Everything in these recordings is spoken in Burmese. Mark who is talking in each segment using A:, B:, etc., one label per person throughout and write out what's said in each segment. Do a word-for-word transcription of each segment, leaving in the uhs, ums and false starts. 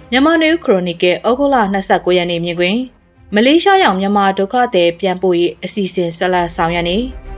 A: မြန်မာနယူးခရိုနီကယ်ဩဂုတ်လ၂၉ရက်နေ့မြင်ကွင်းမလေးရှားရောက်မြန်မာဒုက္ခသည်ပြန်ပို့ရေးအစီအစဉ်ဆက်လက်ဆောင်ရွက်နေ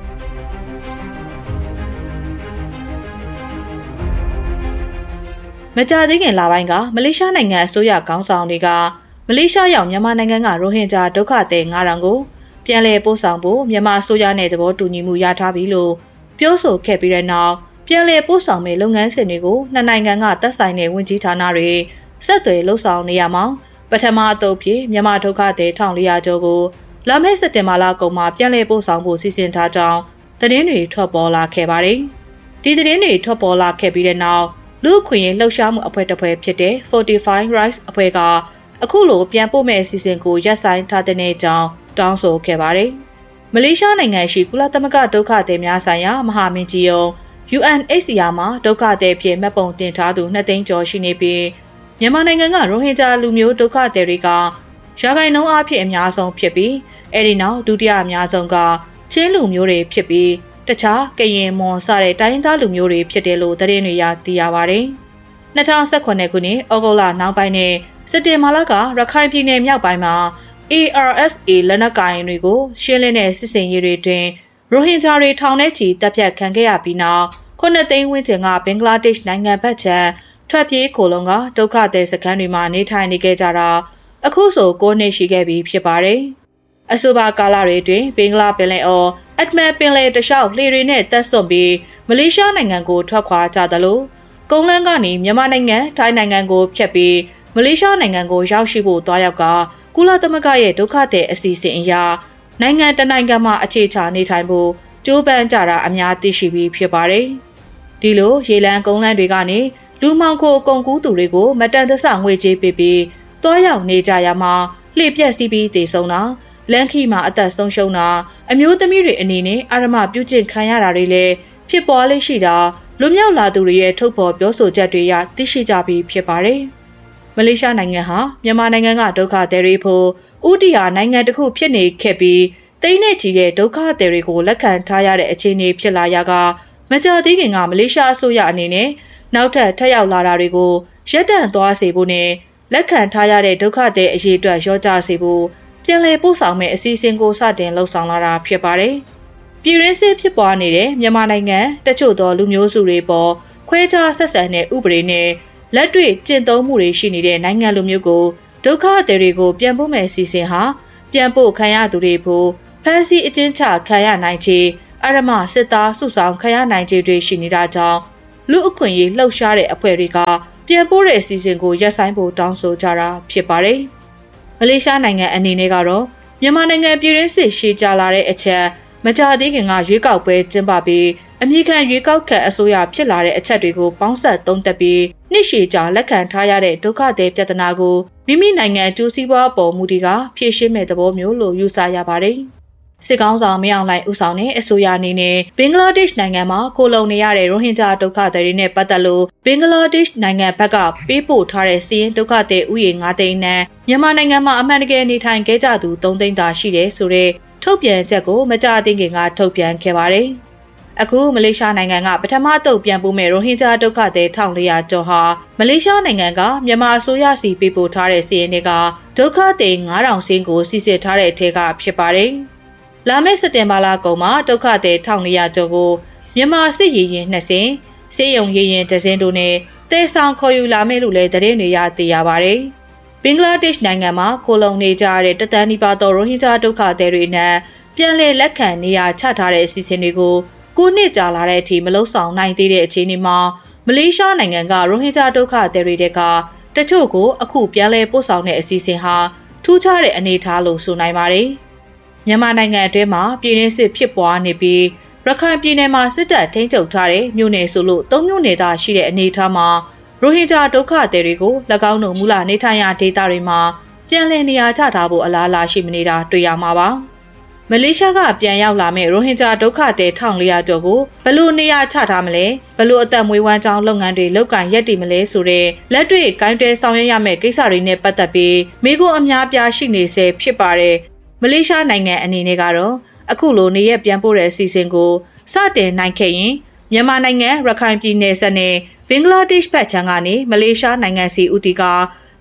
A: မကြာသေးခင်လပိုင်းကမလေးရှားနိုင်ငံအစိုးရခေါင်းဆောင်တွေကမလေးရှားရောက်မြန်မာနိုင်ငံကရိုဟင်ဂျာဒုက္ခသည်၅ထောင်ကိုပြန်လည်ပို့ဆောင်ဖို့မြန်မာအစိုးရနဲ့သဘောတူညီမှုရထားပြီလို့ပြောဆိုခဲ့ပြီးတဲ့နောက်ပြန်လည်ပို့ဆောင်မယ့်လုပ်ငန်းစဉ်တွေကိုနှစ်နိုင်ငံကသက်ဆိုင်တဲ့ဝန်ကြီးဌာနတွေဆက်သွယ်လှုပ်ဆောင်နေရမှာပထမအသုတ်ဖြစ်မြန်မာဒုက္ခသည်၁၄၀၀ကျော်ကိုလာမယ့်စက်တင်ဘာလကုန်မှာပြန်လည်ပို့ဆောင်ဖို့စီစဉ်ထားကြောင်းသတင်းတွေထွက်ပေါ်လာခဲ့ပါတယ်။ဒီသတင်းတွေထွက်ပေါ်လာခဲ့ပြီးတဲ့နောက်လူ့အခွင့်အရေးလှုပ်ရှားမှုအဖွဲ့တစ်ဖွဲ့ဖြစ်တဲ့ Fortify Rights အဖွဲ့ကအခုလိုပြန်ပို့မဲ့အစီအစဉ်ကိုရပ်ဆိုင်းထားတဲ့အကြောင်းတောင်းဆိုခဲ့ပါတယ်။မလေးရှားနိုင်ငံရှိကုလသမဂ္ဂဒုက္ခသည်များဆိုင်ရာမဟာမင်းကြီးရုံး U N H C R မှာဒုက္ခသည်ဖြစ်မှတ်ပုံတင်ထားသူနှစ်သိန်းကျော်ရှိနေပြီးမြန်မာနိုင်ငံကရိုဟင်ဂျာလူမျိုးဒုက္ခသည်တွေကရာဂိုင်နှုန်းအဖြစ်အများဆုံးဖြစ်ပြီးအဲဒီနောက်ဒုတိယအများဆုံးကချင်းလူမျိုးတွေဖြစ်ပြီးတခြားကရင်မွန်စတဲ့တိုင်းရင်းသားလူမျိုးတွေဖြစ်တယ်လို့သတင်းတွေရသိရပါတယ်။၂၀၁၈ခုနှစ်ဩဂုတ်လနောက်ပိုင်းနဲ့စက်တင်ဘာလကရခိုင်ပြည်နယ်မြောက်ပိုင်းမှာ A R S A လက်နက်ကိုင်တွေကိုရှင်းလင်းတဲ့စစ်စင်ရေးတွေတွင်ရိုဟင်ဂျာတွေထောင်ထဲချီတပ်ဖြတ်ခံခဲ့ရပြီးနောက်ခုနှစ်သိန်းဝန်းကျင်ကဘင်္ဂလားဒေ့ရှ်နိုင်ငံဘက်ခြမ်းထွက်ပြေးခိုလုံကဒုက္ခသည်စခန်းတွေမှာနေထိုင်နေခဲ့ကြတာအခုဆို၉နှစ်ရှိခဲ့ပြီဖြစ်ပါတယ်။အဆိုပါကာလတွေအတွင်းဘင်္ဂလားပင်လယ်အော်အတ်မန်ပင်လယ်တလျှောက်လှေတွေနဲ့တက်ဆွန့်ပြီးမလေးရှားနိုင်ငံကိုထွက်ခွာကြသလိုကုန်းလမ်းကနေမြန်မာနိုင်ငံထိုင်းနိုင်ငံကိုဖြတ်ပြီးမလေးရှားနိုင်ငံကိုရောက်ရှိဖို့တွားရောက်ကကုလသမဂ္ဂရဲ့ဒုက္ခသည်အစီအစဉ်အရနိုင်ငံတနိုင်ငံမှာအခြေချနေထိုင်ဖို့ကြိုးပမ်းကြတာအများသိရှိပြီးဖြစ်ပါတယ်။ဒီလိုရေလမ်းကုန်းလမ်းတွေကနေလူမှောင်ခိုကုန်ကူးသူတွေကိုမတန်တဆငွေကြေးပေးပြီးတွားရောက်နေကြရမှာလှည့်ပြက်စီးပြီးတည်ဆုံတာလမ်းခီမှာအသက်ဆုံးရှုံးတာအမျိုးသမီးတွေအနေနဲ့အာရမပြုကျင့်ခံရတာတွေလည်းဖြစ်ပေါ်လေးရှိတာလူမြောက်လာသူတွေရဲ့ထုတ်ဖော်ပြောဆိုချက်တွေရသိရှိကြပြီးဖြစ်ပါတယ်။မလေးရှားနိုင်ငံဟာမြန်မာနိုင်ငံကဒုက္ခသည်တွေဖို့ဥတီယာနိုင်ငံတစ်ခုဖြစ်နေခဲ့ပြီးတိမ့်နဲ့ချီတဲ့ဒုက္ခသည်တွေကိုလက်ခံထားရတဲ့အခြေအနေဖြစ်လာရာကမကြာသေးခင်ကမလေးရှားအစိုးရအနေနဲ့နောက်ထပ်ထပ်ရောက်လာတာတွေကိုရပ်တန့်သွားစေဖို့နဲ့လက်ခံထားရတဲ့ဒုက္ခသည်အရေးအတွက်ရောကြစေဖို့ပြန်လည်ပို့ဆောင်မဲ့အစီအစဉ်ကိုစတင်လှုပ်ဆောင်လာတာဖြစ်ပါတယ်။ပြည်ရင်းစစ်ဖြစ်ပွားနေတဲ့မြန်မာနိုင်ငံတချို့သောလူမျိုးစုတွေပေါ်ခွဲခြားဆက်ဆံတဲ့ဥပဒေနဲ့လက်တွေ့ကျင့်သုံးမှုတွေရှိနေတဲ့နိုင်ငံလူမျိုးကိုဒုက္ခသည်တွေကိုပြန်ပို့မဲ့အစီအစဉ်ဟာပြန်ပို့ခံရသူတွေဖို့ဖမ်းဆီးအကျဉ်းချခံရနိုင်ခြေအရမစစ်သားစုဆောင်ခံရနိုင်ခြေတွေရှိနေတာကြောင့်လူအခွင့်အရေးလှုပ်ရှားတဲ့အဖွဲ့တွေကပြန်ပို့တဲ့အစီအစဉ်ကိုရပ်ဆိုင်းဖို့တောင်းဆိုကြတာဖြစ်ပါတယ်။မလေးရှားနိုင်ငံအနေနဲ့ကတော့မြန်မာနိုင်ငံပြည်ရင်းစစ်ရှေ့ကြလာတဲ့အချက်မကြာသေးခင်ကရွေးကောက်ပွဲကျင်းပပြီးအမြင့်ခံရွေးကောက်ခံအစိုးရဖြစ်လာတဲ့အချက်တွေကိုပေါင်းစပ်သုံးသပ်ပြီးနှစ်ရှည်ကြာလက်ခံထားရတဲ့ဒုက္ခသည်ပြဿနာကိုမိမိနိုင်ငံအကျိုးစီးပွားပေါ်မူတည်ကဖြေရှင်းမဲ့သဘောမျိုးလို့ယူဆရပါတယ်။စစ်ကောင်ဆောင်မအောင်လိုက်ဦးဆောင်တဲ့အစိုးရအနေနဲ့ဘင်္ဂလားဒေ့ရှ်နိုင်ငံမှာခိုလုံနေရတဲ့ရိုဟင်ဂျာဒုက္ခသည်တွေနဲ့ပတ်သက်လို့ဘင်္ဂလားဒေ့ရှ်နိုင်ငံဘက်ကပေးပို့ထားတဲ့စီးရင်ဒုက္ခသည်ဥယျာဉ်၅သိန်းနဲ့မြန်မာနိုင်ငံမှာအမှန်တကယ်နေထိုင်ခဲ့ကြသူ၃သိန်းသာရှိတယ်ဆိုတဲ့ထုတ်ပြန်ချက်ကိုမကြာသေးခင်ကထုတ်ပြန်ခဲ့ပါတယ်။အခုမလေးရှားနိုင်ငံကပထမအသုတ်ပြန်ပို့မဲ့ရိုဟင်ဂျာဒုက္ခသည်၁၄၀၀ကျော်ဟာမလေးရှားနိုင်ငံကမြန်မာအစိုးရစီပေးပို့ထားတဲ့စီးရင်တွေကဒုက္ခသည်၅ထောင်စင်းကိုစီစစ်ထားတဲ့အထက်ကဖြစ်ပါတယ်။လာမယ့်စက်တင်ဘာလကုန်မှာဒုက္ခသည်၁၄၀၀ကျော်ကိုမြန်မာစစ်ရေရင်နှစ်စင်းစေယုံရေရင်တစ်စင်းတို့နဲ့တဲဆောင်ခေါ်ယူလာမယ်လို့လည်းသတင်းတွေရသိရပါတယ်။ဘင်္ဂလားဒေ့ရှ်နိုင်ငံမှာခိုလုံနေကြတဲ့တသန်းနီးပါးသောရိုဟင်ဂျာဒုက္ခသည်တွေနဲ့ပြန်လည်လက်ခံနေရာချထားတဲ့အစီအစဉ်တွေကိုကိုနှစ်ကြာလာတဲ့အထိမလုံဆောင်နိုင်သေးတဲ့အခြေအနေမှာမလေးရှားနိုင်ငံကရိုဟင်ဂျာဒုက္ခသည်တွေကတချို့ကိုအခုပြန်လည်ပို့ဆောင်တဲ့အစီအစဉ်ဟာထူးခြားတဲ့အနေအထားလို့ဆိုနိုင်ပါတယ်။မြန်မာနိုင်ငံအတွင်းမှာပြည်တွင်းစစ်ဖြစ်ပွားနေပြီးရခိုင်ပြည်နယ်မှာစစ်တပ်ထိန်းချုပ်ထားတဲ့မြို့နယ်ဆိုလို့သုံးမြို့နယ်သာရှိတဲ့အနေအထားမှာရိုဟင်ဂျာဒုက္ခသည်တွေကို၎င်းတို့မူလနေထိုင်ရာဒေသတွေမှာပြန်လည်နေရာချထားဖို့အလားအလာရှိမနေတာတွေ့ရမှာပါ။မလေးရှားကပြန်ရောက်လာမဲ့ရိုဟင်ဂျာဒုက္ခသည်၁၄၀၀ကျော်ကိုဘယ်လိုနေရာချထားမလဲဘယ်လိုအသက်မွေးဝမ်းကြောင်းလုပ်ငန်းတွေလုပ်ကင်ရပ်တည်မလဲဆိုတဲ့လက်တွေ့ကိုင်းတဲဆောင်ရွက်ရမယ့်ကိစ္စတွေနဲ့ပတ်သက်ပြီးမိခွန်းအများပြားရှိနေစေဖြစ်ပါတယ်။မလေးရှားနိုင်ငံအနေနဲ့ကတော့အခုလိုနေရပြန်ပို့တဲ့အစီအစဉ်ကိုစတင်နိုင်ခဲ့ရင်မြန်မာနိုင်ငံရခိုင်ပြည်နယ်ဆက်နဲ့ဘင်္ဂလားဒေ့ရှ်ဘက်ခြမ်းကနေမလေးရှားနိုင်ငံစီဦးတီက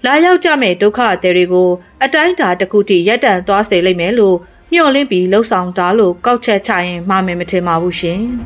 A: လာရောက်ကြမဲ့ဒုက္ခသည်တွေကိုအတိုင်းအတာတစ်ခုထိရပ်တန့်သွားစေလိမ့်မယ်လို့မျှော်လင့်ပြီးလှုပ်ဆောင်တာလို့ကောက်ချက်ချရင်မှားမယ်မထင်ပါဘူးရှင်။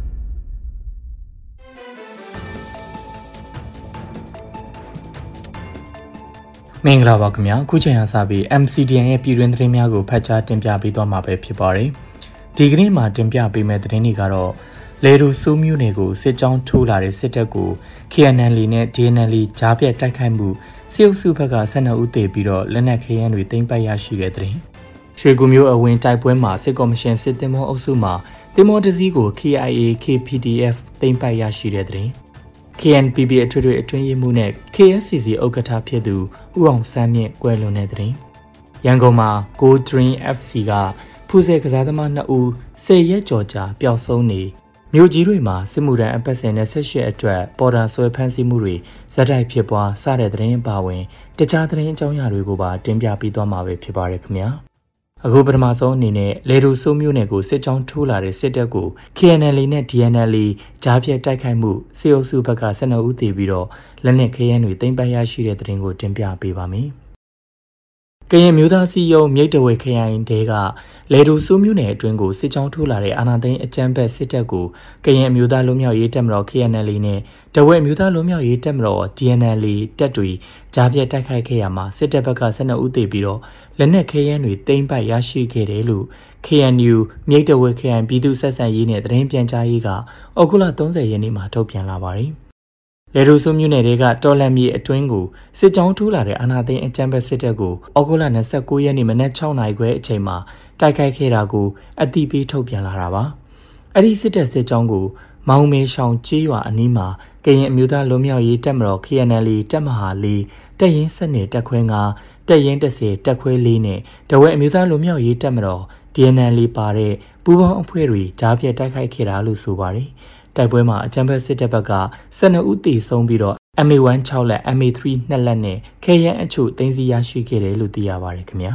B: မင်္ဂလာပါခင်ဗျာခုချိန်အားစပြီး M C D N ရဲ့ပြည်တွင်းသတင်းများကိုဖတ်ကြားတင်ပြပေးသွားမှာပဲဖြစ်ပါတယ်ဒီကနေ့မှာတင်ပြပေးမယ့်သတင်းတွေကတော့လေရူဆိုးမျိုးတွေကိုစစ်ကြောင်းထိုးလာတဲ့စစ်တပ်ကို K N L နဲ့ D N L ကြားပြတ်တိုက်ခိုက်မှုစစ်အုပ်စုဘက်ကဆယ်နှစ်ဦးသေပြီးတော့လက်နက်ခဲယမ်းတွေသိမ်းပိုက်ရရှိတဲ့သတင်းရွှေကူမျိုးအဝင်တိုက်ပွဲမှာစစ်ကော်မရှင်စစ်တင်မောအုပ်စုမှာတင်မောတစည်းကို K I A K P D F သိမ်းပိုက်ရရှိတဲ့သတင်းK N P B အထွေထွေအတွင်းရေးမှူးနဲ့ K S C C ဥက္ကဋ္ဌဖြစ်သူဦးအောင်ဆန်းမြင့်ကွယ်လွန်တဲ့တဲ့ရန်ကုန်မှာ Go Dream F C ကဖူးဆဲကစားသမားနှစ်ဦးဆယ်ရက်ကျော်ကြာပျောက်ဆုံးနေမြို့ကြီးတွေမှာစစ်မှုထမ်းအပတ်စဉ်နဲ့ဆက်ရှစ်အတွက်ပေါ်တာဆွဲဖမ်းဆီးမှုတွေဇက်တိုက်ဖြစ်ပွားစတဲ့သတင်းပါဝင်တခြားသတင်းအကြောင်းအရာတွေကိုပါတင်ပြပေးသွားမှာပဲဖြစ်ပါတယ်ခင်ဗျာအခုပထမဆုံးအနေနဲ့လေရူဆိုးမျိုးနယ်ကိုစစ်ကြောင်းထိုးလာတဲ့စစ်တပ်ကို K N L နဲ့ D N L ကြားပြတ်တိုက်ခိုက်မှုစစ်အုပ်စုဘက်ကဆယ်နှစ်ဦးသေပြီးတော့လက်နက်ခဲယမ်းတွေသိမ်းပိုက်ရရှိတဲ့သတင်းကိုတင်ပြပေးပါမယ်ကရင်မျိုးသားစီယုံမြိတ်တဝဲခရိုင်တဲကလေရူဆိုးမျိုးနယ်အတွင်းကိုစစ်ကြောင်းထိုးလာတဲ့အာဏာသိမ်းအကြမ်းဖက်စစ်တပ်ကိုကရင်မျိုးသားလူမျိုးရေးတပ်မတော် K N L နဲ့တဝဲမျိုးသားလူမျိုးရေးတပ်မတော် D N L တပ်တွေကြားပြတ်တိုက်ခိုက်ခဲ့ရမှာစစ်တပ်ဘက်ကဆယ်နှစ်ဦးသေပြီးတော့လက်နက်ခဲယမ်းတွေသိမ်းပိုက်ရရှိခဲ့တယ်လို့ K N U မြိတ်တဝဲခရိုင်ပြည်သူ့ဆက်ဆံရေးနဲ့သတင်းပြန်ကြားရေးကဩဂုတ်လသုံးဆယ်ရက်နေ့မှာထုတ်ပြန်လာပါတယ်လေရူဆိုးမြို့နယ်တွေကတော်လန်မြေအတွင်းကိုစစ်ကြောင်းထိုးလာတဲ့အာဏာသိမ်းအကြမ်းဖက်စစ်တပ်ကိုဩဂုတ်လ၂၉ရက်နေ့မနက်၆နာရီခွဲအချိန်မှာတိုက်ခိုက်ခဲ့တာကိုအတိပေးထုတ်ပြန်လာတာပါအဲ့ဒီစစ်တပ်စစ်ကြောင်းကိုမောင်မေရှောင်ကျေးရွာအနီးမှာကရင်အမျိုးသားလူမျိုးရေးတပ်မတော် K N L တပ်မဟာလေးတပ်ရင်းစနစ်တပ်ခွဲ၅တပ်ရင်း၁၀တပ်ခွဲ၄နဲ့တဝဲအမျိုးသားလူမျိုးရေးတပ်မတော် D N L ပါတဲ့ပူးပေါင်းအဖွဲ့တွေကြားပြတ်တိုက်ခိုက်ခဲ့တာလို့ဆိုပါတယ်တိုက်ပွဲမှာအကြမ်းဖက်စစ်တပ်ဘက်ကဆယ်နှစ်ဦးသေဆုံးပြီးတော့ M A ၁၆ လက် M A ၃ နှစ်လက်နဲ့ခဲယမ်းအချို့သိမ်းဆည်းရရှိခဲ့တယ်လို့သိရပါတယ်ခင်ဗျာ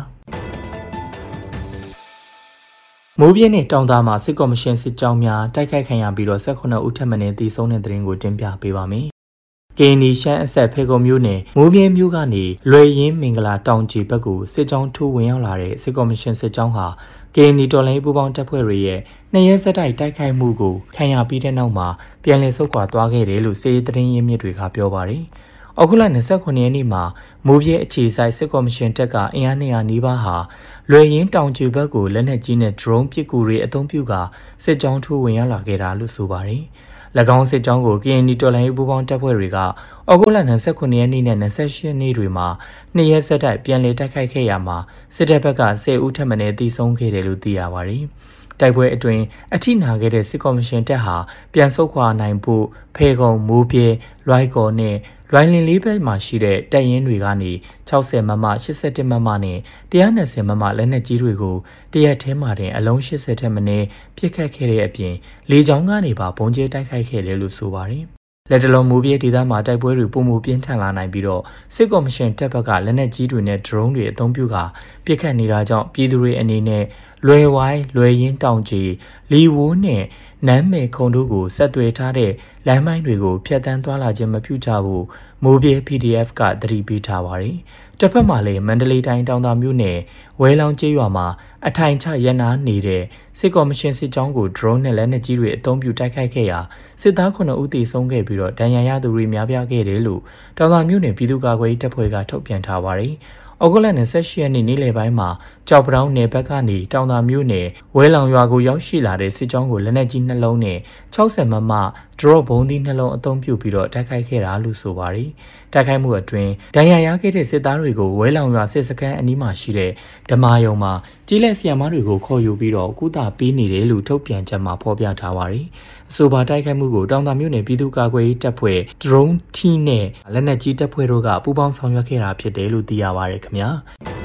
B: မိုးပြင်းနဲ့တောင်သားမှာစစ်ကော်မရှင်စစ်ကြောင်းများတိုက်ခိုက်ခံရပြီးတော့၁၈ဦးထပ်မံသေဆုံးတဲ့တဲ့ရင်ကိုတင်ပြပေးပါမယ်ကင်းနီရှမ်းအဆက်ဖေကုံမျိုးနယ်မိုးပြင်းမျိုးကနေလွယ်ရင်းမင်္ဂလာတောင်ကြီးဘက်ကိုစစ်ကြောင်းထိုးဝင်ရောက်လာတဲ့စစ်ကော်မရှင်စစ်ကြောင်းဟာကင်းနီတော်လိုင်းပူပေါင်းတပ်ဖွဲ့တွေရဲ့နှစ်ရက်ဆက်တိုက်တိုက်ခိုက်မှုကိုခံရပြီးတဲ့နောက်မှာပြန်လည်ဆုတ်ခွာသွားခဲ့တယ်လို့စစ်ရေးသတင်းရင်းမြစ်တွေကပြောပါတယ်။အခုလ၂၉ရက်နေ့မှာမိုးပြင်းအခြေစိုက်စစ်ကော်မရှင်တပ်ကအင်အား၂၀၀နီးပါးဟာလွယ်ရင်းတောင်ကြီးဘက်ကိုလက်နက်ကြီးနဲ့ drone ပစ်ကူတွေအသုံးပြုကာစစ်ကြောင်းထိုးဝင်ရောက်လာခဲ့တာလို့ဆိုပါတယ်။၎င်းစစ်ကြောင်းကို K N D တော်လိုင်းပူပေါင်းတပ်ဖွဲ့တွေကဩဂုတ်လ၂၉ရက်နေ့နဲ့၂၈ရက်နေ့တွေမှာနှစ်ရက်ဆက်တိုက်ပြန်လည်တိုက်ခိုက်ခဲ့ရမှာစစ်တပ်ဘက်ကဆယ်ဦးထပ်မံသေဆုံးခဲ့တယ်လို့သိရပါတယ်။တိုက်ပွဲအတွင်းအထိနာခဲ့တဲ့စစ်ကော်မရှင်တပ်ဟာပြန်ဆုတ်ခွာနိုင်ဖို့ဖေကုံမိုးပြဲလွိုက်ကော်နဲ့လွိုင်းလင်လေးဘက်မှာရှိတဲ့တပ်ရင်းတွေကနေ၆၀မမ၈၁မမနဲ့၁၂၀မမလက်နက်ကြီးတွေကိုတရက်ထဲမှာတင်အလုံး၈၀ထက်မနည်းပြစ်ခတ်ခဲ့တဲ့အပြင်လေကြောင်းကနေပါဘုံကျဲတိုက်ခိုက်ခဲ့တယ်လို့ဆိုပါတယ်။လက်တလုံးမူပြဲဒေသမှာတိုက်ပွဲတွေပုံမူပြင်းထန်လာနိုင်ပြီးတော့စစ်ကော်မရှင်တပ်ဘက်ကလက်နက်ကြီးတွေနဲ့ drone တွေအသုံးပြုကာပြစ်ခတ်နေတာကြောင့်ပြည်သူတွေအနေနဲ့လွယ်ဝိုင်းလွယ်ရင်းတောင်ကြီးလီဝိုးနဲ့နမ်းမယ်ခုံတို့ကိုဆက်သွယ်ထားတဲ့လမ်းမိုင်းတွေကိုဖျက်ဆီးသွားလာခြင်းမပြုကြဘူးမိုးပြေ P D F ကသတိပေးထားပါတယ်။တစ်ဖက်မှာလည်းမန္တလေးတိုင်းတောင်သာမြို့နယ်ဝဲလောင်ကျေးရွာမှာအထိုင်ချရန်နာနေတဲ့စစ်ကော်မရှင်စစ်ကြောင်းကို drone နဲ့လက်နက်ကြီးတွေအသုံးပြုတိုက်ခိုက်ခဲ့ရာစစ်သားခုနှစ်ဦးသေဆုံးခဲ့ပြီးတော့ဒဏ်ရာရသူတွေများပြားခဲ့တယ်လို့တောင်သာမြို့နယ်ပြည်သူ့ကာကွယ်ရေးတပ်ဖွဲ့ကထုတ်ပြန်ထားပါတယ်။ဩဂုတ်လ၂၈ရက်နေ့နေ့လယ်ပိုင်းမှာကြောက်ပတောင်းနယ်ဘက်ကနေတောင်သာမြို့နယ်ဝဲလောင်ရွာကိုရောက်ရှိလာတဲ့စစ်ကြောင်းကိုလက်နက်ကြီးနှလုံးနဲ့၆၀မမ drop ဘုံသီးနှလုံးအသုံးပြုပြီးတော့တိုက်ခိုက်ခဲ့တာလို့ဆိုပါတယ်။တိုက်ခိုက်မှုအတွင်းဒဏ်ရာရခဲ့တဲ့စစ်သားတွေကိုဝဲလောင်ရွာစစ်စခန်းအနီးမှာရှိတဲ့ဓမာယုံမှာကြီးလက်ဆီယမ်မတွေကိုခေါ်ယူပြီးတော့ကုသပေးနေတယ်လို့ထုတ်ပြန်ချက်မှာဖော်ပြထားပါတယ်။အဆိုပါတိုက်ခိုက်မှုကိုတောင်သာမြို့နယ်ပြည်သူ့ကာကွယ်ရေးတပ်ဖွဲ့ drone team နဲ့လက်နက်ကြီးတပ်ဖွဲ့တို့ကပူးပေါင်းဆောင်ရွက်ခဲ့တာဖြစ်တယ်လို့သိရပါတယ်ခင်ဗျာ။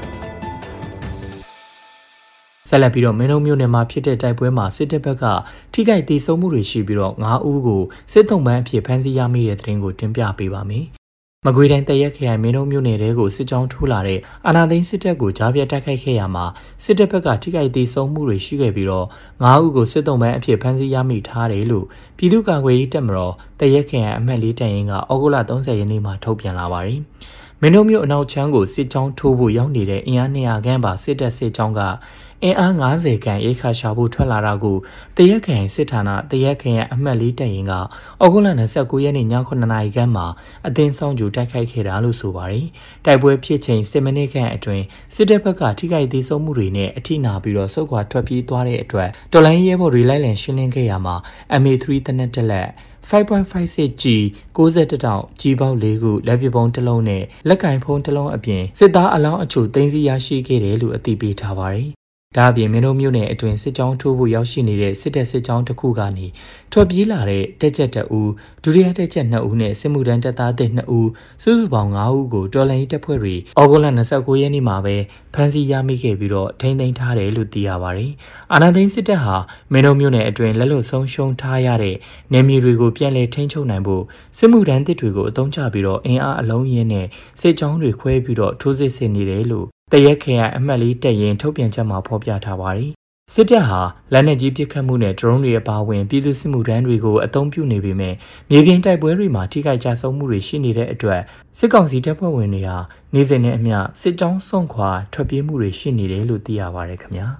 B: ဆက်လက်ပြီးတော့မင်းတို့မြို့နယ်မှာဖြစ်တဲ့တိုက်ပွဲမှာစစ်တပ်ဘက်ကထိခိုက်ဒေဆုံးမှုတွေရှိပြီးတော့၅ဦးကိုစစ်ထုံပန်းအဖြစ်ဖမ်းဆီးရမိတဲ့တဲ့တင်ကိုတင်ပြပေးပါမယ်မကွေးတိုင်းတရက်ခရိုင်မင်းတို့မြို့နယ်တွေကိုစစ်ကြောင်းထိုးလာတဲ့အာဏာသိမ်းစစ်တပ်ကိုကြားပြတ်တိုက်ခိုက်ခဲ့ရမှာစစ်တပ်ဘက်ကထိခိုက်သေးဆုံးမှုတွေရှိခဲ့ပြီးတော့ငါးဦးကိုစစ်တုံးပန်းအဖြစ်ဖမ်းဆီးရမိထားတယ်လို့ပြည်သူ့ကာကွယ်ရေးတပ်မတော်တရက်ခရိုင်အမှတ်လေးတပ်ရင်းကဩဂုတ်လ၃၀ရက်နေ့မှာထုတ်ပြန်လာပါတယ်။မင်းတို့မြို့အနောက်ချမ်းကိုစစ်ကြောင်းထိုးဖို့ရောက်နေတဲ့အင်အား၂၀၀ခန့်ပါစစ်တပ်စစ်ကြောင်းကအင်အား၅၀ခန့်ရိခါရှာဖို့ထွက်လာတာကိုတရက်ခရိုင်စစ်ဌာနတရက်ခရိုင်အမှတ်လေးတပ်ရင်းကဩဂုတ်လ၂၉ရက်နေ့ညခုနှစ်နာရီခန့်မှာအသင်းဆောင်ကြိုတိုက်ခိုက်ခဲ့တာလို့ဆိုပါတယ်။တိုက်ပွဲဖြစ်ချိန်၁၀မိနစ်ခန့်အတွင်းစစ်တပ်ဘက်ကထိခိုက်သေးဆုံးမှုတွေနဲ့အထိနာပြီးတော့စုခွာထွက်ပြေးသွားတဲ့အတွက်တော်လိုင်းရဲဘော်တွေလိုက်လံရှင်းလင်းခဲ့ရမှာ M A ၃ တနက်တက်လက် ၅ ၅ G ၉၁တောင်ကြီးပေါက်၄ခုလက်ပစ်ပုံးတစ်လုံးနဲ့လက်ကင်ဖုံးတစ်လုံးအပြင်စစ်သားအလောင်းအချို့သိမ်းဆည်းရရှိခဲ့တယ်လို့အသိပေးထားပါတယ်။ဒါအပြင်မင်းတို့မြို့နယ်အတွင်းစစ်ကြောင်းထိုးဖို့ရောက်ရှိနေတဲ့စစ်တပ်စစ်ကြောင်းတစ်ခုကနေထွက်ပြေးလာတဲ့တက်ချက်တအူဒုတိယတက်ချက်နှစ်ဦးနဲ့စစ်မှုထမ်းတပ်သားတဲ့နှစ်ဦးစုစုပေါင်း၅ဦးကိုတော်လှန်ရေးတပ်ဖွဲ့တွေဩဂုတ်လ၂၉ရက်နေ့မှာပဲဖမ်းဆီးရမိခဲ့ပြီးတော့ထိန်းသိမ်းထားတယ်လို့သိရပါတယ်။အာဏာသိမ်းစစ်တပ်ဟာမင်းတို့မြို့နယ်အတွင်းလက်လွတ်ဆုံးရှုံးထားရတဲ့နေမြေတွေကိုပြန်လည်ထိန်းချုပ်နိုင်ဖို့စစ်မှုထမ်းတစ်တွေကိုအသုံးချပြီးတော့အင်အားအလုံးရင်းနဲ့စစ်ကြောင်းတွေခွဲပြီးတော့ထိုးစစ်ဆင်နေတယ်လို့တရက်ခရိုင်အမှတ်လေးတပ်ရင်းထုတ်ပြန်ချက်မှာဖော်ပြထားပါတယ်။စစ်တပ်ဟာလက်နက်ကြီးပစ်ခတ်မှုနဲ့ဒရုန်းတွေအပါအဝင်ပြည်သူစစ်မှုထမ်းတွေကိုအသုံးပြုနေပေမဲ့မြေပြင်တိုက်ပွဲတွေမှာထိခိုက်ကြဆုံးမှုတွေရှိနေတဲ့အတွက်စစ်ကောင်စီတပ်ဖွဲ့ဝင်တွေဟာနေ့စဉ်နဲ့အမျှစစ်ကြောင်းစွန့်ခွာထွက်ပြေးမှုတွေရှိနေတယ်လို့သိရပါတယ်ခင်ဗျာ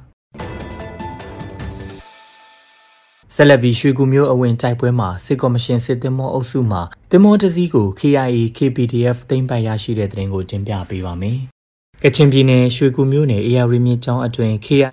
B: ။ဆက်လက်ပြီးရွှေကူမျိုးအဝင်တိုက်ပွဲမှာစစ်ကော်မရှင်စစ်သင်္ဘောအုပ်စုမှသင်္ဘောတစ်စီးကို K I A K P D F သိမ်းပိုက်ရရှိတဲ့တဲ့တင်ကိုတင်ပြပေးပါမယ်။ကချင်ပြည်နယ်ရွှေကူမြို့နယ်အေယာရီမြစ်ကျောင်းအတွင်း K I A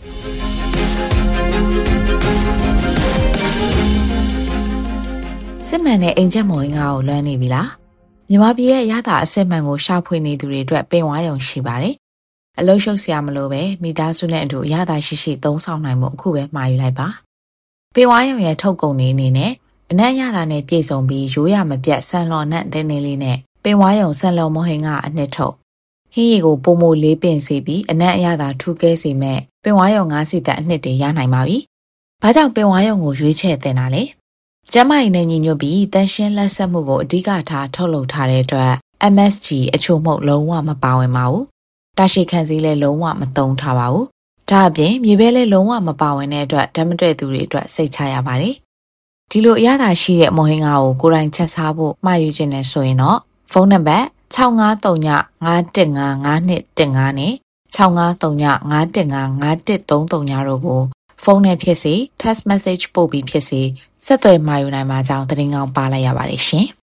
C: စစ်မှန်တဲ့အိမ်ချက်မော်ငါ့ကိုလွှမ်းနေပြီလားမြန်မာပြည်ရဲ့ရတာအစစ်မှန်ကိုရှာဖွေနေသူတွေအတွက်ပင်ဝါရုံရှိပါတယ်အလုံးရှုပ်စရာမလိုပဲမိသားစုနဲ့အတူရတာရှိရှိသုံးဆောင်နိုင်မှုအခုပဲမှာယူလိုက်ပါပင်ဝါရုံရဲ့ထုတ်ကုန်နေအနေနဲ့အနက်ရတာနဲ့ပြည့်စုံပြီးရိုးရမပြတ်ဆန်လော်နဲ့တင်းတင်းလေးနဲ့ပင်ဝါရုံဆန်လော်မော်ဟင်ကအနှစ်ထုတ်ဟင်းရီကိုပုံမိုလေးပင်စေပြီးအနက်အရသာထူကဲစေမဲ့ပင်ဝါရုံငါးစီသက်အနှစ်တွေရနိုင်ပါပြီ။ဘာကြောင့်ပင်ဝါရုံကိုရွေးချယ်တင်တာလဲ။ကျမကြီးနဲ့ညီညွတ်ပြီးတန်ရှင်းလက်ဆက်မှုကိုအဓိကထားထုတ်လုပ်ထားတဲ့အတွက် M S G အချို့မှုလုံးဝမပါဝင်ပါဘူး။တာရှိခံစည်းလည်းလုံးဝမသုံးထားပါဘူး။ဒါအပြင်မြေပဲလည်းလုံးဝမပါဝင်တဲ့အတွက်ဓာတ်မတွေ့သူတွေအတွက်စိတ်ချရပါတယ်။ဒီလိုအရသာရှိတဲ့မော်ဟင်ငါကိုကိုယ်တိုင်ချက်စားဖို့မှာယူခြင်းနဲ့ဆိုရင်တော့ဖုန်းနံပါတ်၆၅၃ည၅၁၅၅၂၁၅နဲ့၆၅၃ည၅၁၅၅၁၃၃ညတို့ကိုဖုန်းနဲ့ဖြစ်စေ text message ပို့ပြီးဖြစ်စေဆက်သွယ်မှာယူနိုင်မှာကြောင်းသတင်းကောင်းပါလိုက်ရပါတယ်ရှင်။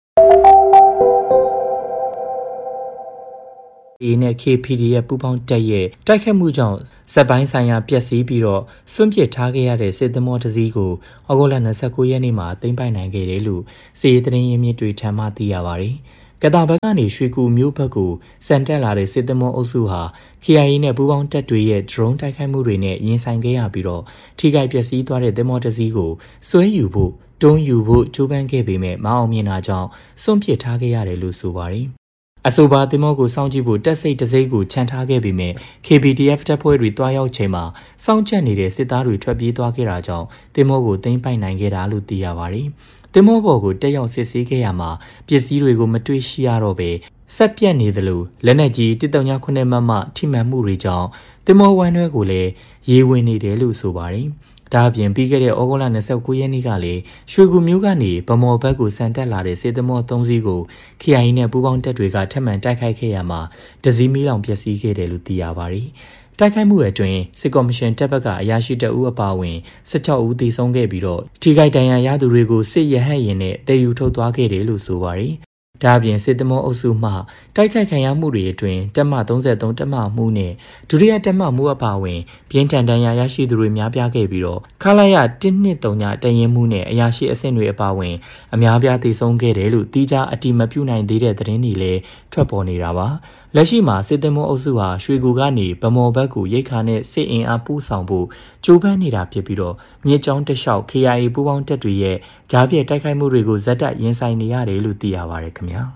B: A နဲ့ K P D F ပူးပေါင်းတပ်ရဲ့တိုက်ခတ်မှုကြောင့်စက်ပိုင်းဆိုင်ရာပျက်စီးပြီးတော့စွန့်ပစ်ထားခဲ့ရတဲ့စစ်သမောတစ်စီးကိုဩဂုတ်လ၂၉ရက်နေ့မှာသိမ်းပိုက်နိုင်ခဲ့တယ်လို့စီရေးသတင်းရင်းမြစ်တွေထံမှသိရပါတယ်။ကတာဘက်ကနေရွှေကူမျိုးဘက်ကိုစံတက်လာတဲ့စစ်သမောအုပ်စုဟာ K I A နဲ့ပူးပေါင်းတပ်တွေရဲ့ drone တိုက်ခိုက်မှုတွေနဲ့ရင်ဆိုင်ခဲ့ရပြီးတော့ထိခိုက်ပျက်စီးသွားတဲ့သမောတစ်စီးကိုဆွဲယူဖို့တွန်းယူဖို့ကြိုးပမ်းခဲ့ပေမဲ့မအောင်မြင်တာကြောင့်စွန့်ပစ်ထားခဲ့ရတယ်လို့ဆိုပါတယ်။အဆိုပါသင်္ဘောကိုစောင့်ကြည့်ဖို့တက်စိတ်တစိမ့်ကိုခြံထားခဲ့ပေမဲ့ K P D F တပ်ဖွဲ့တွေတွားရောက်ချိန်မှာစောင့်ကြပ်နေတဲ့စစ်သားတွေထွက်ပြေးသွားခဲ့တာကြောင့်သင်္ဘောကိုသိမ်းပိုက်နိုင်ခဲ့တာလို့သိရပါတယ်။သင်္ဘောပေါ်ကိုတက်ရောက်စစ်ဆေးခဲ့ရမှာပစ္စည်းတွေကိုမတွေ့ရှိရတော့ပဲဆက်ပြတ်နေသလိုလက်နက်ကြီးတစ်တုံညာခုနှစ်မမထိမှန်မှုတွေကြောင့်သင်္ဘောဝမ်းတွဲကိုလည်းရေဝင်နေတယ်လို့ဆိုပါတယ်။ဒါအပြင်ပြီးခဲ့တဲ့ဩဂုတ်လ၂၉ရက်နေ့ကလည်းရွှေကူမျိုးကနေဗမော်ဘက်ကိုစံတက်လာတဲ့စစ်သမောသုံးစီးကို K I A နဲ့ပူးပေါင်းတပ်တွေကထပ်မံတိုက်ခိုက်ခဲ့ရမှာတစည်းမီးလောင်ပျက်စီးခဲ့တယ်လို့သိရပါတယ်။တိုက်ခိုက်မှုအတွင်းစစ်ကော်မရှင်တပ်ဘက်ကအရာရှိတအုပ်အပါအဝင်၁၆ဦးသေဆုံးခဲ့ပြီးတော့ထိခိုက်ဒဏ်ရာရသူတွေကိုစစ်ရဟတ်ရင်နဲ့တည်ယူထုတ်သွားခဲ့တယ်လို့ဆိုပါတယ်။ဒါအပြင်စစ်သမောအုပ်စုမှတိုက်ခိုက်ခံရမှုတွေအတွင်းတပ်မ၃၃တပ်မမှုနဲ့ဒုတိယတပ်မမှုအပါအဝင်ပြင်းထန်ဒဏ်ရာရရှိသူတွေများပြားခဲ့ပြီးတော့ခလာရ၁၂၃ညတရင်မှုနဲ့အရာရှိအဆင့်တွေအပါအဝင်အများပြားသေဆုံးခဲ့တယ်လို့တိကျအတိမပြုနိုင်သေးတဲ့သတင်းတွေလည်းထွက်ပေါ်နေတာပါလက်ရှိမှာစစ်သမောအုပ်စုဟာရွှေကူကနေဗမော်ဘက်ကိုရိတ်ခါနဲ့စစ်အင်အားပို့ဆောင်ဖို့ကြိုးပမ်းနေတာဖြစ်ပြီးတော့မြစ်ကြောင်းတလျှောက် K I A ပူးပေါင်းတပ်တွေရဲ့ကြားပြတ်တိုက်ခိုက်မှုတွေကိုဇက်တက်ရင်ဆိုင်နေရတယ်လို့သိရပါတယ်ခင်ဗျာ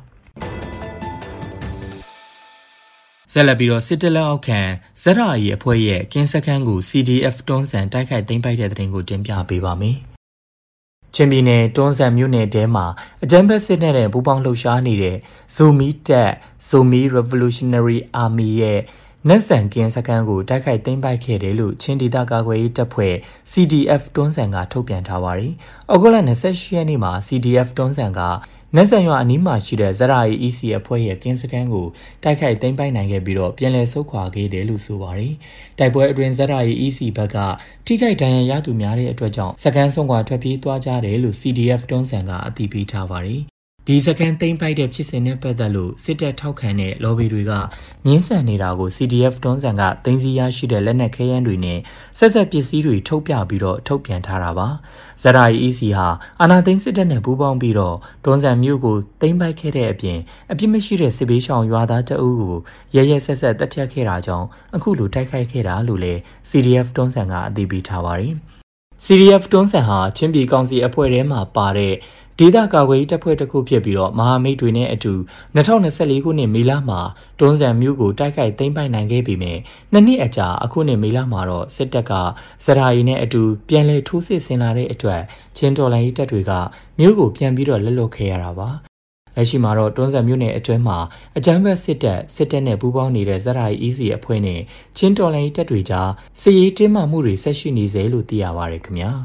B: ဆက်လက်ပြီးတော့စစ်တလက်အောက်ခံဇက်ရာအီအဖွဲ့ရဲ့ကင်းစခန်းကို C D F တွန်းဆန်တိုက်ခိုက်သိမ်းပိုက်တဲ့တဲ့တင်ကိုတင်ပြပေးပါမယ်ချင်းပြည်နယ်တွန်းဆန်မြို့နယ်ထဲမှာအကြမ်းဖက်စစ်တပ်နဲ့ပူးပေါင်းလှုပ်ရှားနေတဲ့ Zomi တပ် Zomi Revolutionary Army ရဲ့နက်ဆန်ကင်းစခန်းကိုတိုက်ခိုက်သိမ်းပိုက်ခဲ့တယ်လို့ချင်းဒေသကာကွယ်ရေးတပ်ဖွဲ့ C D F တွန်းဆန်ကထုတ်ပြန်ထားပါတယ်။ဩဂုတ်လ၂၈ရက်နေ့မှာ C D F တွန်းဆန်ကနက်ဆန်ရွာအနီးမှာရှိတဲ့ဇရာရီ E C အဖွဲ့ရဲ့ကင်းစခန်းကိုတိုက်ခိုက်သိမ်းပိုက်နိုင်ခဲ့ပြီးတော့ပြန်လည်ဆုတ်ခွာခဲ့တယ်လို့ဆိုပါတယ်။တိုက်ပွဲအတွင်းဇရာရီ E C ဘက်ကထိခိုက်ဒဏ်ရာရသူများတဲ့အတွက်ကြောင့်စခန်းဆုံးခွာထွက်ပြေးသွားကြတယ်လို့ C D F တွန်းဆန်ကအတည်ပြုထားပါတယ်။ဒီစကန်သိမ်းပိုက်တဲ့ဖြစ်စဉ်နဲ့ပတ်သက်လို့စစ်တပ်ထောက်ခံတဲ့ lobby တွေကငင်းဆန်နေတာကို C D F တွန်းဆန်ကသိမ်းဆည်းရရှိတဲ့လက်နက်ခဲယမ်းတွေနဲ့ဆက်ဆက်ပစ္စည်းတွေထုတ်ပြပြီးတော့ထုတ်ပြန်ထားတာပါ။ဇရာရီ E C ဟာအာဏာသိမ်းစစ်တပ်နဲ့ပူးပေါင်းပြီးတော့တွန်းဆန်မြို့ကိုသိမ်းပိုက်ခဲ့တဲ့အပြင်အပြစ်မရှိတဲ့စစ်ဘေးရှောင်ရွာသားတအုပ်ကိုရရဆက်ဆက်တပ်ဖြတ်ခဲ့တာကြောင့်အခုလိုတိုက်ခိုက်ခဲ့တာလို့လည်း C D F တွန်းဆန်ကအတည်ပြုထားပါတယ်။ C D F တွန်းဆန်ဟာချင်းပြည်ကောင်စီအဖွဲ့ထဲမှာပါတဲ့ဒေသကာကွယ်ရေးတပ်ဖွဲ့တစ်ခုဖြစ်ပြီးတော့မဟာမိတ်တွေနဲ့အတူ၂၀၂၄ခုနှစ်မေလမှာတွန်းဆန်မြို့ကိုတိုက်ခိုက်သိမ်းပိုက်နိုင်ခဲ့ပေမဲ့နှစ်နှစ်အကြာအခုနှစ်မေလမှာတော့စစ်တပ်ကဇရာရီနဲ့အတူပြန်လည်ထိုးစစ်ဆင်လာတဲ့အတွက်ချင်းတော်လိုင်းတပ်တွေကမြို့ကိုပြန်ပြီးတော့လက်လွတ်ခဲ့ရတာပါလက်ရှိမှာတော့တွန်းဆန်မြို့နယ်အတွင်းမှာအကြမ်းဖက်စစ်တပ်စစ်တပ်နဲ့ပူးပေါင်းနေတဲ့ဇရာရီ E C အဖွဲ့နဲ့ချင်းတော်လိုင်းတပ်တွေကြားစစ်ရေးတင်းမာမှုတွေဆက်ရှိနေစေလို့သိရပါတယ်ခင်ဗျာ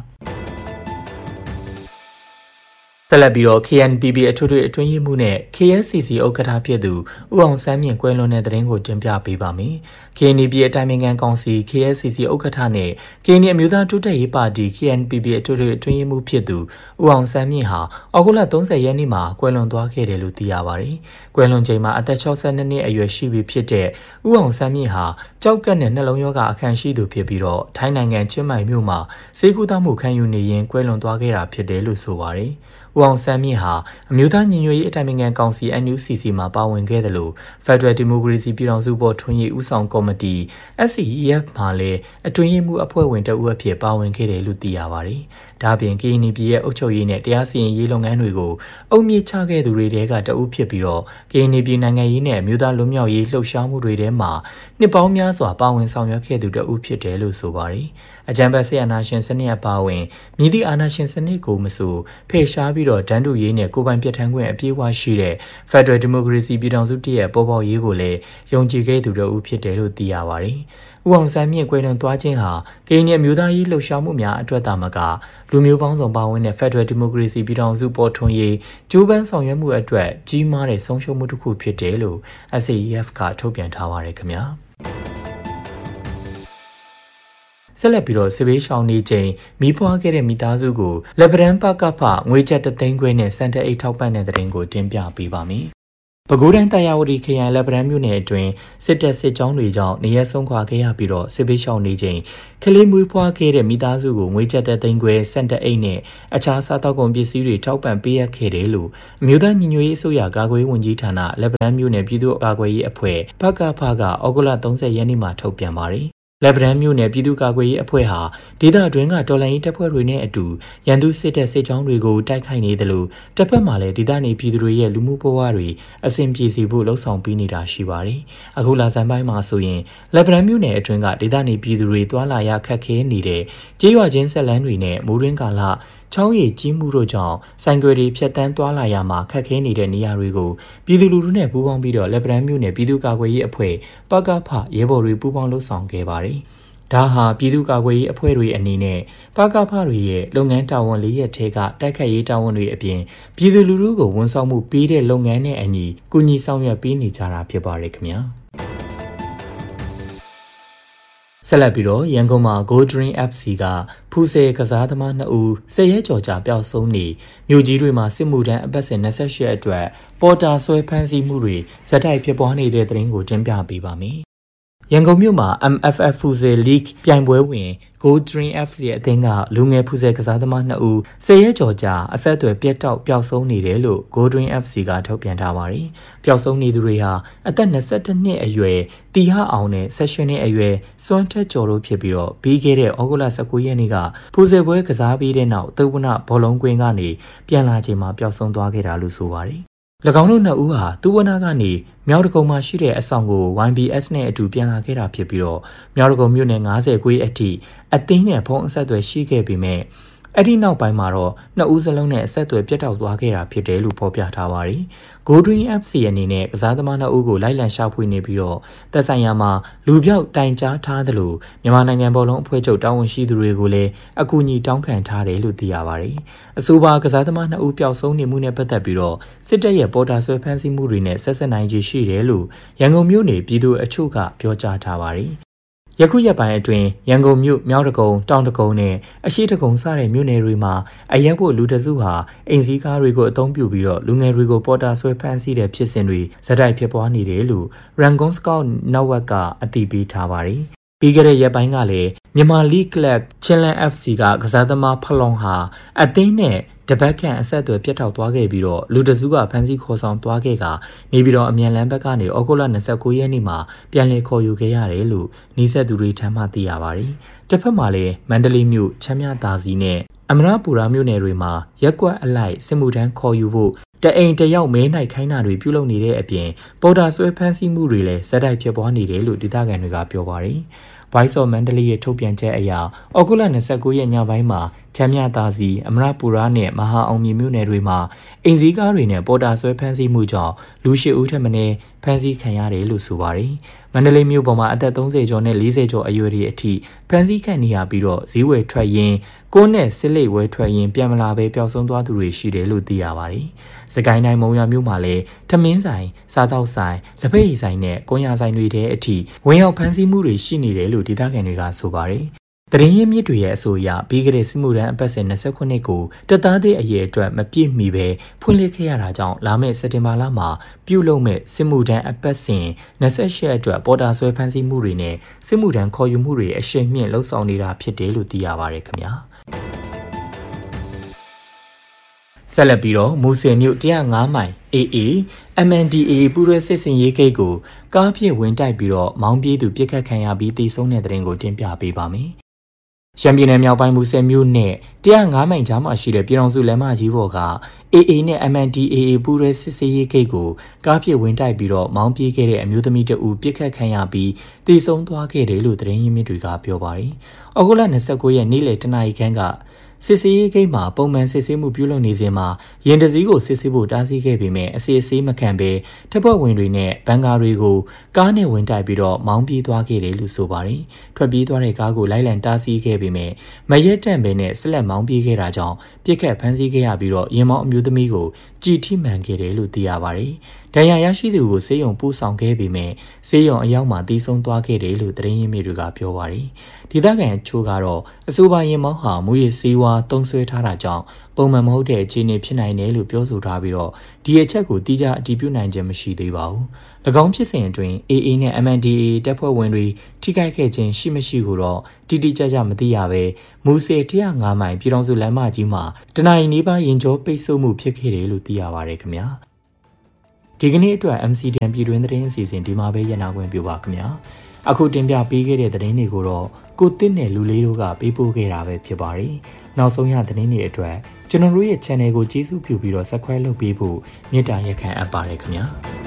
B: ဆက်လက်ပြီးတော့ K N P P အထွေထွေအတွင်းရေးမှူးနဲ့ K S C C ဥက္ကဋ္ဌဖြစ်သူဦးအောင်ဆန်းမြင့်ကွယ်လွန်တဲ့သတင်းကိုတင်ပြပေးပါမယ်။ K N P P အတိုင်းအမြံကောင်စီ K S C C ဥက္ကဋ္ဌနဲ့ K N P P အမျိုးသားတိုးတက်ရေးပါတီ K N P P အထွေထွေအတွင်းရေးမှူးဖြစ်သူဦးအောင်ဆန်းမြင့်ဟာဩဂုတ်လ၃၀ရက်နေ့မှာကွယ်လွန်သွားခဲ့တယ်လို့သိရပါတယ်။ကွယ်လွန်ချိန်မှာအသက်၆၂နှစ်အရွယ်ရှိပြီဖြစ်တဲ့ဦးအောင်ဆန်းမြင့်ဟာကြောက်ကက်နဲ့နှလုံးရောဂါအခမ်းရှိသူဖြစ်ပြီးတော့ထိုင်းနိုင်ငံချင်းမိုင်မြို့မှာဆေးကုသမှုခံယူနေရင်ကွယ်လွန်သွားခဲ့တာဖြစ်တယ်လို့ဆိုပါတယ်။ဦးအောင်ဆန်းမြင့်ဟာအမျိုးသားညီညွတ်ရေးအတိုင်ပင်ခံကောင်စီ N U C C မှာပါဝင်ခဲ့တယ်လို့ Federal Democracy ပြည်ထောင်စုပေါ်ထွန်းရေးဦးဆောင်ကော်မတီ S C E F မှာလည်းအတွင်းရေးမှူးအဖွဲ့ဝင်တဦးအဖြစ်ပါဝင်ခဲ့တယ်လို့သိရပါတယ်။ဒါ့အပြင် K N P ရဲ့အုပ်ချုပ်ရေးနဲ့တရားစီရင်ရေးလုပ်ငန်းတွေကိုအုပ်မြစ်ချခဲ့သူတွေတဲကတဦးဖြစ်ပြီးတော့ K N P နိုင်ငံရေးနဲ့အမျိုးသားလွတ်မြောက်ရေးလှုပ်ရှားမှုတွေထဲမှာနှစ်ပေါင်းများစွာပါဝင်ဆောင်ရွက်ခဲ့သူတဦးဖြစ်တယ်လို့ဆိုပါတယ်။အကြံပေးဆေးအာဏာရှင်စနစ်အပါအဝင်မြည်သည့်အာဏာရှင်စနစ်ကိုမဆိုဖယ်ရှားပြီးတော့တန်းတူရေးနဲ့ကိုယ်ပိုင်ပြဋ္ဌာန်းခွင့်အပြည့်အဝရှိတဲ့ Federal Democracy ပြည်ထောင်စုတည်းရဲ့ပေါ်ပေါက်ရေးကိုလည်းယုံကြည်ခဲ့သူတို့ဖြစ်တယ်လို့သိရပါတယ်။ဦးအောင်ဆန်းမြင့်ကွယ်လွန်သွားခြင်းဟာကရင်ပြည်မျိုးသားရေးလှုပ်ရှားမှုများအတွက်သာမကလူမျိုးပေါင်းစုံပါဝင်တဲ့ Federal Democracy ပြည်ထောင်စုပေါ်ထွန်းရေးကြိုးပမ်းဆောင်ရွက်မှုအတွက်ကြီးမားတဲ့ဆုံးရှုံးမှုတစ်ခုဖြစ်တယ်လို့ S A E F ကထုတ်ပြန်ထားပါတယ်ခင်ဗျာ။ဆက်လက်ပြီးတော့စစ်ဘေးရှောင်နေချိန်မိဖွားခဲ့တဲ့မိသားစုကိုလက်ပံပကဖငွေချက်တသိန်းခွဲနဲ့စံတအိတ်ထောက်ပံ့တဲ့တဲ့ရင်ကိုတင်ပြပေးပါမယ်။ပဲခူးတိုင်းတရားဝတီခရိုင်လက်ပံမြို့နယ်အတွင်းစစ်တပ်စစ်ကြောင်းတွေကြောင့်နေရက်ဆုံးခွာခဲ့ရပြီးတော့စစ်ဘေးရှောင်နေချိန်ကလေးမွေးဖွားခဲ့တဲ့မိသားစုကိုငွေချက်တသိန်းခွဲစံတအိတ်နဲ့အခြားစားတောက်ကုန်ပစ္စည်းတွေထောက်ပံ့ပေးရခဲ့တယ်လို့အမျိုးသားညီညွတ်ရေးအစိုးရကာကွယ်ရေးဝန်ကြီးဌာနလက်ပံမြို့နယ်ပြည်သူ့ကာကွယ်ရေးအဖွဲ့ပကဖကဩဂုတ်လ၃၀ရက်နေ့မှာထုတ်ပြန်ပါတယ်လက်ပံမြို့နယ်ပြည်သူ့ကာကွယ်ရေးအဖွဲ့ဟာဒေသအတွင်းကတော်လှန်ရေးတပ်ဖွဲ့တွေနဲ့အတူရန်သူစစ်တပ်စစ်ကြောင်းတွေကိုတိုက်ခိုက်နေတယ်လို့တပ်ဖက်မှလည်းဒေသနေပြည်သူတွေရဲ့လူမှုဘဝတွေအဆင်ပြေစေဖို့လှုံ့ဆော်ပေးနေတာရှိပါတယ်။အခုလာဇန်ပိုင်းမှာဆိုရင်လက်ပံမြို့နယ်အတွင်းကဒေသနေပြည်သူတွေတွာလာရခက်ခဲနေတဲ့ကြေးရွာချင်းဆက်လန်းတွေနဲ့မိုးရင်းကာလချောင်းရည်ကြီးမှုတို့ကြောင့်ဆိုင်ကွယ်တွေဖြတ်တန်းသွားလာရမှာခက်ခဲနေတဲ့နေရာတွေကိုပြည်သူလူထုနဲ့ပူးပေါင်းပြီးတော့လက်ပံမြို့နယ်ပြည်သူ့ကာကွယ်ရေးအဖွဲ့ပကဖရဲဘော်တွေပူးပေါင်းလှုပ်ဆောင်ခဲ့ပါတယ်။ဒါဟာပြည်သူ့ကာကွယ်ရေးအဖွဲ့တွေအနေနဲ့ပကဖတွေရဲ့လုပ်ငန်းတာဝန်လေးရက်ထဲကတိုက်ခတ်ရေးတာဝန်တွေအပြင်ပြည်သူလူထုကိုဝန်ဆောင်မှုပေးတဲ့လုပ်ငန်းနဲ့အညီကူညီဆောင်ရွက်ပေးနေကြတာဖြစ်ပါတယ်ခင်ဗျာ။ဆက်လက်ပြီးတော့ရန်ကုန်မှာ Gold Dream F C ကဖူးဆယ်ကစားသမားနှစ်ဦးဆယ်ရဲကြော်ကြာပျောက်ဆုံးနေမြို့ကြီးတွေမှာစစ်မှုထမ်းအပတ်စဉ်၂၈ရက်အတွက်ပေါ်တာဆွဲဖမ်းဆီးမှုတွေဇက်တိုက်ဖြစ်ပွားနေတဲ့သတင်းကိုတင်ပြပေးပါမယ်။ရန်ကုန်မြို့မှာ M F F ဖူးဆယ် League ပြိုင်ပွဲဝင် Gold Dream F C ရဲ့အသင်းကလူငယ်ဖူးဆယ်ကစားသမားနှစ်ဦးဆယ်ရဲကြော်ကြာအဆက်အသွယ်ပြတ်တောက်ပျောက်ဆုံးနေတယ်လို့ Gold Dream F C ကထုတ်ပြန်ထားပါတယ်။ပျောက်ဆုံးနေသူတွေဟာအသက်၂၁နှစ်အရွယ်တီဟအောင်နဲ့၁၈နှစ်အရွယ်စွမ်းထက်ကျော်တို့ဖြစ်ပြီးတော့ပြီးခဲ့တဲ့ဩဂုတ်လ၁၉ရက်နေ့ကဖူးဆယ်ပွဲကစားပြီးတဲ့နောက်သုဝနဘောလုံးကွင်းကနေပြန်လာချိန်မှာပျောက်ဆုံးသွားခဲ့တာလို့ဆိုပါတယ်။၎င်းတို့နှစ်ဦးဟာသုဝနကနေမြောက်တကုံမှာရှိတဲ့အဆောင်ကို Y B S နဲ့အတူပြန်လာခဲ့တာဖြစ်ပြီးတော့မြောက်တကုံမြို့နယ်၅၀ခွေးအထိအသင်းနဲ့ဖုန်းအဆက်အသွယ်ရှိခဲ့ပေမဲ့အဲ့ဒီနောက်ပိုင်းမှာတော့နှစ်ဦးစလုံးနဲ့အဆက်အသွယ်ပြတ်တောက်သွားခဲ့တာဖြစ်တယ်လို့ဖော်ပြထားပါတယ်။ Goldring အက်ဖ် စီ အနေနဲ့ကစားသမားနှစ်ဦးကိုလိုက်လံရှာဖွေနေပြီးတော့သက်ဆိုင်ရာမှာလူပြောက်တိုင်ကြားထားသလိုမြန်မာနိုင်ငံဘောလုံးအဖွဲ့ချုပ်တာဝန်ရှိသူတွေကိုလည်းအကူအညီတောင်းခံထားတယ်လို့သိရပါတယ်။အဆိုပါကစားသမားနှစ်ဦးပျောက်ဆုံးနေမှုနဲ့ပတ်သက်ပြီးတော့စစ်တပ်ရဲ့ပေါ်တာဆွဲဖမ်းဆီးမှုတွေနဲ့ဆက်ဆက်နိုင်ခြေရှိတယ်လို့ရန်ကုန်မြို့နယ်ပြည်သူ့အချို့ကပြောကြားထားပါတယ်။ယခုရက်ပိုင်းအတွင်းရန်ကုန်မြို့မြောက်တကုံတောင်တကုံနဲ့အရှိတကုံစတဲ့မြို့နယ်တွေမှာအရက်ဖို့လူတစုဟာအိမ်စည်းကားတွေကိုအသုံးပြုပြီးတော့လူငယ်တွေကိုပေါ်တာဆွဲဖမ်းဆီးတဲ့ဖြစ်စဉ်တွေဇက်တိုက်ဖြစ်ပွားနေတယ်လို့ Rangoon Scout Network ကအတည်ပြုထားပါတယ်။ပြီးခဲ့တဲ့ရက်ပိုင်းကလည်းမြန်မာ League Club Chinland အက်ဖ် စီ ကကစားသမားဖလွန်ဟာအသင်းနဲ့တပတ်ခန့်အဆက်အသွယ်ပြတ်တောက်သွားခဲ့ပြီးတော့လူတစုကဖမ်းဆီးခေါ်ဆောင်သွားခဲ့ကနေပြီးတော့အမြန်လမ်းဘက်ကနေဩဂုတ်လ၂၉ရက်နေ့မှာပြန်လည်ခေါ်ယူခဲ့ရတယ်လို့နှီးဆက်သူတွေထံမှသိရပါတယ်။တစ်ဖက်မှာလည်းမန္တလေးမြို့ချမ်းမြသာစီနဲ့အမရပူရာမြို့နယ်တွေမှာရက်ကွက်အလိုက်စစ်မှုထမ်းခေါ်ယူဖို့တအိမ်တယောက်မဲနိုင်ခိုင်းတာတွေပြုလုပ်နေတဲ့အပြင်ပေါ်တာဆွဲဖမ်းဆီးမှုတွေလည်းဇက်တိုက်ဖြစ်ပွားနေတယ်လို့ဒေသခံတွေကပြောပါတယ်။ Voice of Mandalay ရဲ့ထုတ်ပြန်ချက်အရဩဂုတ်လ၂၉ရက်ညပိုင်းမှာချမ်းမြသာစီအမရပူရာနဲ့မဟာအောင်မြေမြို့နယ်တွေမှာအိမ်စည်းကားတွေနဲ့ပေါ်တာဆွဲဖမ်းဆီးမှုကြောင့်လူရှစ်ဦးထက်မနည်းဖမ်းဆီးခံရတယ်လို့ဆိုပါတယ်။မန္တလေးမြို့ပေါ်မှာအသက်၃၀ကျော်နဲ့၄၀ကျော်အရွယ်တွေအထိဖမ်းဆီးခံနေရပြီးတော့ဈေးဝယ်ထွက်ရင်းကိုယ်နဲ့စစ်လိပ်ဝယ်ထွက်ရင်းပြန်မလာဘဲပျောက်ဆုံးသွားသူတွေရှိတယ်လို့သိရပါတယ်။စကိုင်းတိုင်းမုံရွာမြို့မှာလည်းထမင်းဆိုင်စားတောက်ဆိုင်လက်ဖက်ရည်ဆိုင်နဲ့ကွန်ရဆိုင်တွေတဲ့အထိဝင်ရောက်ဖမ်းဆီးမှုတွေရှိနေတယ်လို့ဒေသခံတွေကဆိုပါတယ်။တရင်ရင်းမြစ်တွေရဲ့အဆိုအရပြီးခဲ့တဲ့စစ်မှုထမ်းအပတ်စဉ်၂၉နှစ်ကိုတပ်သားသည့်အရေးအတွက်မပြည့်မီပဲဖွင့်လှစ်ခဲ့ရတာကြောင့်လာမယ့်စက်တင်ဘာလမှာပြုလုပ်မဲ့စစ်မှုထမ်းအပတ်စဉ်၂၈အတွက်ပေါ်တာဆွဲဖမ်းဆီးမှုတွေနဲ့စစ်မှုထမ်းခေါ်ယူမှုတွေအရှိန်မြင့်လှုပ်ဆောင်နေတာဖြစ်တယ်လို့သိရပါတယ်ခင်ဗျာဆက်လက်ပြီးတော့မူဆယ်မြို့၁၀၅မိုင် အေးအေ အမ် အန် ဒီ အေ ပူးရဲစစ်စင်ရေးဂိတ်ကိုကားဖြင့်ဝင်တိုက်ပြီးတော့မောင်းပြေးသူပြစ်ခတ်ခံရပြီးတိဆုံးတဲ့တဲ့ရင်ကိုတင်ပြပေးပါမယ်။ရှမ်းပြည်နယ်မြောက်ပိုင်းမူဆယ်မြို့နဲ့၁၀၅မိုင်ကြားမှာရှိတဲ့ပြည်တော်စုလမ်းမကြီးပေါ်က အေးအေ နဲ့ အမ် အန် ဒီ အေ ပူးရဲစစ်စင်ရေးဂိတ်ကိုကားဖြင့်ဝင်တိုက်ပြီးတော့မောင်းပြေးခဲ့တဲ့အမျိုးသမီးတဦးပြစ်ခတ်ခံရပြီးတိဆုံးသွားခဲ့တယ်လို့သတင်းရင်းမြစ်တွေကပြောပါတယ်။ဩဂုတ်လ၂၉ရက်နေ့လယ်တနာရီခန့်ကစစ်စေးရေးဂိတ်မှာပုံမှန်စစ်ဆေးမှုပြုလုပ်နေစဉ်မှာရင်တစည်းကိုစစ်ဆေးဖို့တားဆီးခဲ့ပေမဲ့အစီအစေးမခံဘဲတပ်ဖွဲ့ဝင်တွေနဲ့ဘန်ကာတွေကိုကားနဲ့ဝင်တိုက်ပြီးတော့မောင်းပြေးသွားခဲ့တယ်လို့ဆိုပါတယ်။ထွက်ပြေးသွားတဲ့ကားကိုလိုက်လံတားဆီးခဲ့ပေမဲ့မရက်တန့်ပဲနဲ့ဆက်လက်မောင်းပြေးခဲ့တာကြောင့်ပြစ်ခတ်ဖမ်းဆီးခဲ့ရပြီးတော့ရင်မောင်းအမျိုးသမီးကိုကြည်ထိမှန်ခဲ့တယ်လို့သိရပါတယ်။ဒဏ်ရာရရှိသူကိုဆေးရုံပို့ဆောင်ခဲ့ပေမဲ့ဆေးရုံအရောက်မှာတီးဆုံးသွားခဲ့တယ်လို့သတင်းရင်းမြစ်တွေကပြောပါတယ်။ဒေသခံအချို့ကတော့အဆိုပါရင်မောင်းဟာမူရစေးဝါးတုံးဆွဲထားတာကြောင့်ပုံမှန်မဟုတ်တဲ့အခြေအနေဖြစ်နိုင်တယ်လို့ပြောဆိုထားပြီးတော့ဒီအချက်ကိုတိကျအတည်ပြုနိုင်ခြင်းမရှိသေးပါဘူး။၎င်းဖြစ်စဉ်အတွင်း အေးအေ နဲ့ အမ် အန် ဒီ အေ တပ်ဖွဲ့ဝင်တွေထိခိုက်ခဲ့ခြင်းရှိမရှိကိုတော့တိတိကျကျမသိရဘဲမူဆယ်၁၀၅မိုင်ပြည်တော်စုလမ်းမကြီးမှာတနင်္လာနေ့ပါရင်ကျော်ပိတ်ဆို့မှုဖြစ်ခဲ့တယ်လို့သိရပါတယ်ခင်ဗျာ။ဒီကနေ့အတွက် အမ် စီ တန်ပြည်တွင်းသတင်းအစီအစဉ်ဒီမှာပဲရနာခွင့်ပြုပါခင်ဗျာ။အခုတင်ပြပေးခဲ့တဲ့သတင်းတွေကိုတော့ကိုတစ်နဲ့လူလေးတို့ကပေးပို့ခဲ့တာပဲဖြစ်ပါတယ်။နောက်ဆုံးရသတင်းတွေအတွက်ကျွန်တော်တို့ရဲ့ channel ကိုကျေးဇူးပြုပြီးတော့ subscribe လုပ်ပေးဖို့မေတ္တာရက်ခံအပ်ပါတယ်ခင်ဗျာ။